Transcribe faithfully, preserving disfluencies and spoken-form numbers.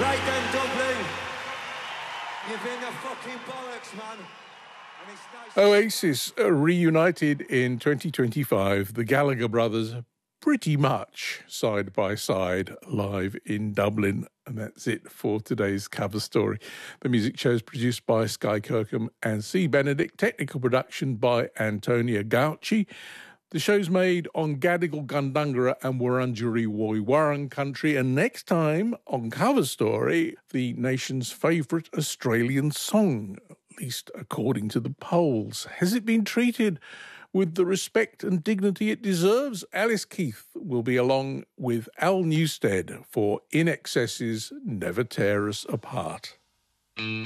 Right then, Dublin. You've been the fucking bollocks, man. And it's nice. Oasis uh, reunited in twenty twenty-five. The Gallagher brothers pretty much side by side live in Dublin. And that's it for today's cover story. The music show is produced by Sky Kirkham and C. Benedict. Technical production by Antonia Gauci. The show's made on Gadigal Gundungara and Wurundjeri Woiwurrung country. And next time on Cover Story, the nation's favourite Australian song, at least according to the polls. Has it been treated with the respect and dignity it deserves? Alice Keith will be along with Al Newstead for I N X S's Never Tear Us Apart.